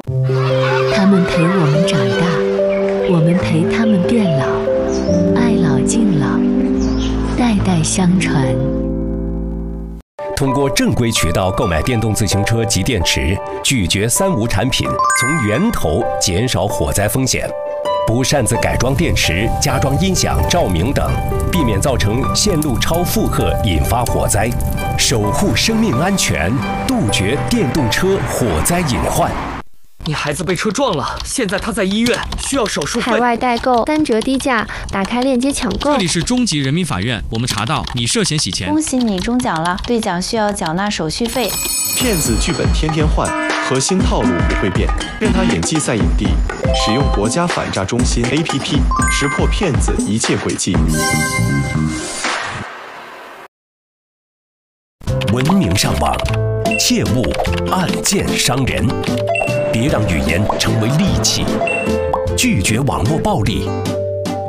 他们陪我们长大，我们陪他们变老，爱老敬老，代代相传。 通过正规渠道购买电动自行车及电池，拒绝3无产品，从源头减少火灾风险。不擅自改装电池、加装音响、照明等，避免造成线路超负荷引发火灾，守护生命安全，杜绝电动车火灾隐患。 你孩子被车撞了，现在他在医院，需要手术费。 海外代购3折低价，打开链接抢购。 这里是中级人民法院，我们查到你涉嫌洗钱。 恭喜你中奖了，兑奖需要缴纳手续费。 骗子剧本天天换，核心套路不会变，任他演技赛影帝。使用国家反诈中心 APP， 识破骗子一切诡计。 文明上网，切勿暗箭伤人。别让语言成为利器，拒绝网络暴力，